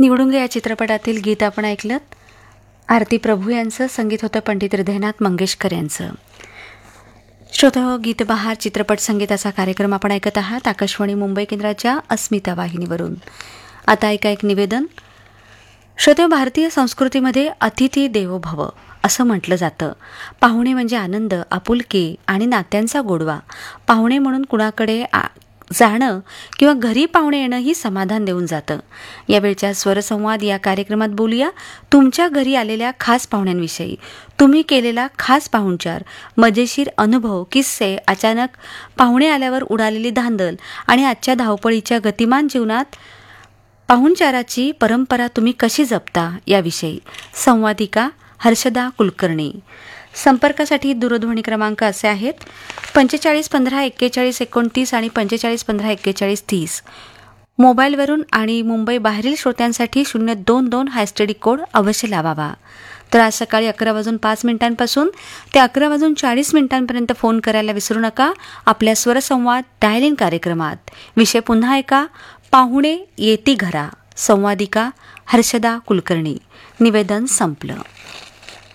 निवडुंगे या चित्रपटातील गीत आपण ऐकलं. आरती प्रभू यांचं संगीत होतं पंडित हृदयनाथ मंगेशकर यांचं. श्रोतो, गीतबहार चित्रपट संगीताचा कार्यक्रम आपण ऐकत आहात आकाशवाणी मुंबई केंद्राच्या अस्मिता वाहिनीवरून. आता ऐका एक निवेदन. श्रोतो, भारतीय संस्कृतीमध्ये अतिथी देवो भव असं म्हटलं जातं. पाहुणे म्हणजे आनंद, आपुलकी आणि नात्यांचा गोडवा. पाहुणे म्हणून कुणाकडे जाणं किंवा घरी पाहुणे येणं ही समाधान देऊन जातं. यावेळच्या स्वरसंवाद या कार्यक्रमात बोलूया तुमच्या घरी आलेल्या खास पाहुण्यांविषयी. तुम्ही केलेला खास पाहुणचार, मजेशीर अनुभव, किस्से, अचानक पाहुणे आल्यावर उडालेली धांदल आणि आजच्या धावपळीच्या गतिमान जीवनात पाहुणचाराची परंपरा तुम्ही कशी जपता याविषयी. संवादिका हर्षदा कुलकर्णी. संपर्कासाठी दूरध्वनी क्रमांक असे आहेत 45 15 41 29 आणि 45 15 41 30. मोबाईलवरून आणि मुंबई बाहेरील श्रोत्यांसाठी 022 हा एसटीडी कोड अवश्य लावावा. तर आज सकाळी 11:05 ते 11:40 फोन करायला विसरू नका. आपल्या स्वरसंवाद डायल इन कार्यक्रमात विषय पुन्हा ऐका, पाहुणे येती घरा. संवादिका हर्षदा कुलकर्णी. निवेदन संपलं.